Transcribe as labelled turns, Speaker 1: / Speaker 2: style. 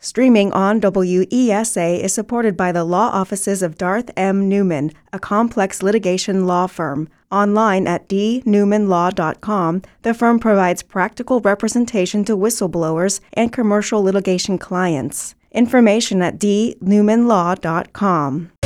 Speaker 1: Streaming on WESA is supported by the law offices of Darth M. Newman, a complex litigation law firm. Online at dnewmanlaw.com, the firm provides practical representation to whistleblowers and commercial litigation clients. Information at dnewmanlaw.com.